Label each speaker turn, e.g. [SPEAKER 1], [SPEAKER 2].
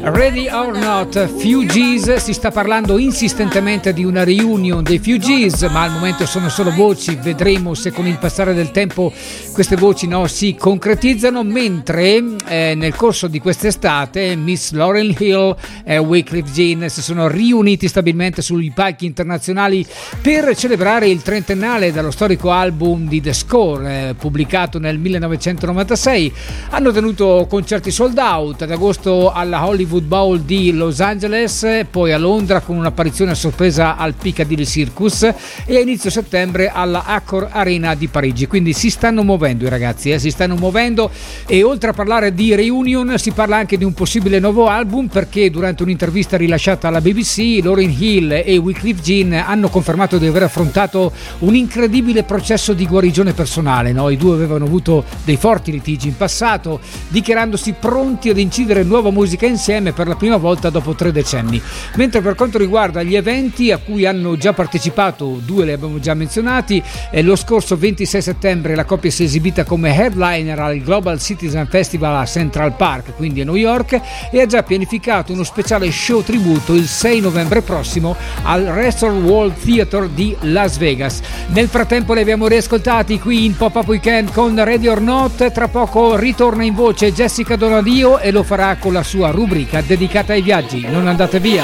[SPEAKER 1] Ready or Not, Fugees. Si sta parlando insistentemente di una reunion dei Fugees, ma al momento sono solo voci. Vedremo se con il passare del tempo queste voci si concretizzano, mentre nel corso di quest'estate Miss Lauryn Hill e Wyclef Jean si sono riuniti stabilmente sui palchi internazionali per celebrare il trentennale dallo storico album di The Score, pubblicato nel 1996. Hanno tenuto concerti sold out ad agosto alla Hollywood Bowl di Los Angeles, poi a Londra con un'apparizione a sorpresa al Piccadilly Circus e a inizio settembre alla Accor Arena di Parigi. Quindi si stanno muovendo i ragazzi, si stanno muovendo, e oltre a parlare di reunion si parla anche di un possibile nuovo album, perché durante un'intervista rilasciata alla BBC Lauryn Hill e Wyclef Jean hanno confermato di aver affrontato un incredibile processo di guarigione personale. I due avevano avuto dei forti litigi in passato, dichiarandosi pronti ad incidere nuova musica insieme per la prima volta dopo 3 decenni. Mentre per quanto riguarda gli eventi a cui hanno già partecipato, 2 li abbiamo già menzionati. Lo scorso 26 settembre la coppia si è esibita come headliner al Global Citizen Festival a Central Park, quindi a New York, e ha già pianificato uno speciale show tributo il 6 novembre prossimo al Restaurant World Theater di Las Vegas. Nel frattempo li abbiamo riascoltati qui in Pop-Up Weekend con Ready or Not. Tra poco ritorna in voce Jessica Donadio e lo farà con la sua rubrica dedicata ai viaggi. Non andate via.